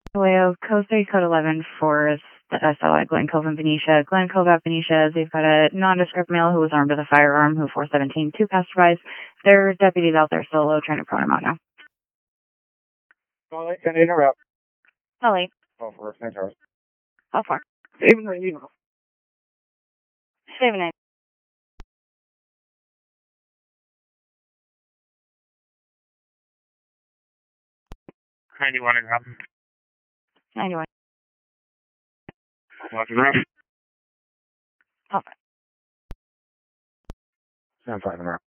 Way of Code 3, Code 11 for the SLI Glen Cove and Benicia. Glen Cove at Benicia, they've got a nondescript male who was armed with a firearm who 417 2 passerbys. Their deputies out there solo trying to prone him out now. Molly, can I interrupt? Molly. Oh, for St. Charles. How far? Even the email. 7-9. 91 and up. 91. Left and right. How far? 75 and up.